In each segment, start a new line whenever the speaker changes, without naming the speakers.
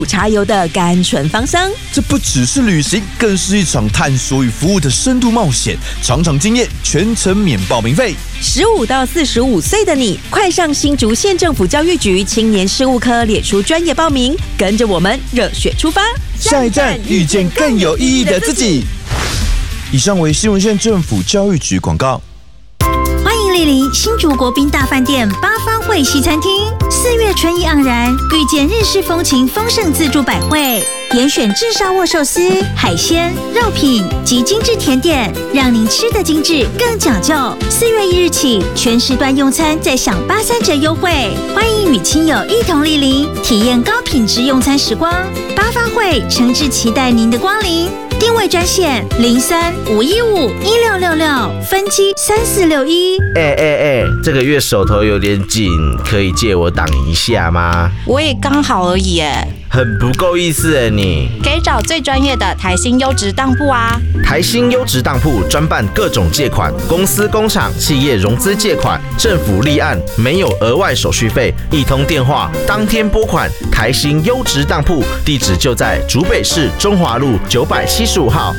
茶油的甘醇芳香。
这不只是旅行，更是一场探索与服务的深度冒险。场场经验，全程免报名费。
15到45岁的你，快上新竹县政府教育局青年事务科脸书专业报名，跟着我们热血出发。
下一站，遇见更有意义的自己。以上为新闻县政府教育局广告。
欢迎莅临新竹国宾大饭店八方会西餐厅，4月春意盎然，遇见日式风情丰盛自助百汇，严选炙烧握寿司、海鲜、肉品及精致甜点，让您吃得精致更讲究。4月1日起，全时段用餐再享83折优惠，欢迎与亲友一同莅临，体验高品质用餐时光。八方会诚挚期待您的光临。定位专线03-515-1666，分机3461。
这个月手头有点紧，可以借我挡一下吗？
我也刚好而已耶。
很不够意思耶你。
可以找最专业的台新优质当铺啊。
台新优质当铺专办各种借款，公司、工厂、企业融资借款，政府立案，没有额外手续费，一通电话当天拨款。台新优质当铺地址就在竹北市中华路975号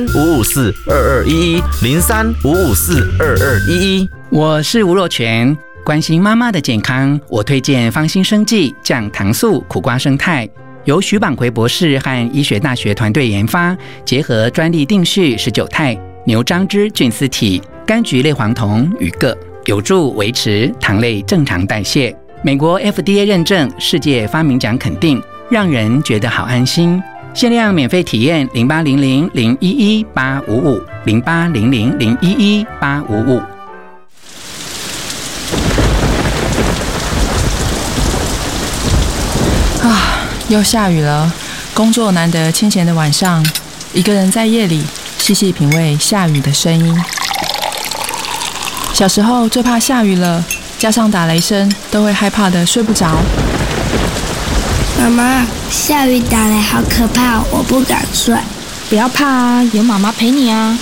03-554-2211，03-554-2211。
我是吴若权，关心妈妈的健康，我推荐芳心生技降糖素苦瓜生态，由许榜奎博士和医学大学团队研发，结合专利定序19肽、牛樟芝菌丝体、柑橘类黄酮与铬，有助维持糖类正常代谢。美国 FDA 认证，世界发明奖肯定，让人觉得好安心。限量免费体验0800-011-855 0800-011-855。
又下雨了，工作难得清闲的晚上，一个人在夜里细细品味下雨的声音。小时候最怕下雨了，加上打雷声，都会害怕的睡不着。
妈妈，下雨打雷好可怕，我不敢睡。
不要怕啊，有妈妈陪你啊。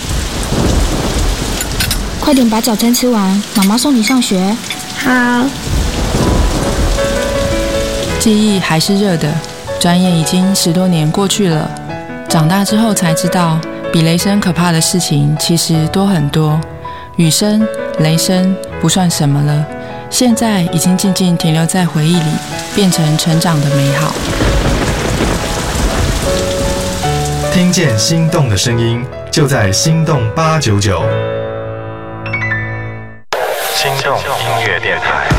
快点把早餐吃完，妈妈送你上学。
好。
记忆还是热的，转眼已经10多年过去了。长大之后才知道，比雷声可怕的事情其实多很多。雨声、雷声不算什么了，现在已经静静停留在回忆里，变成成长的美好。
听见心动的声音，就在心动899。心动音乐电台。